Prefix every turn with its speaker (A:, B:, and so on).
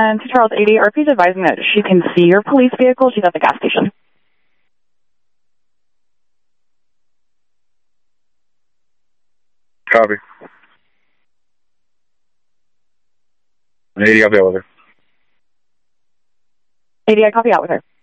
A: And to Charles 80, RP's advising that she can see your police vehicle. She's at the gas station.
B: Copy. 80, I'll be out with her.
A: 80, I copy out with her.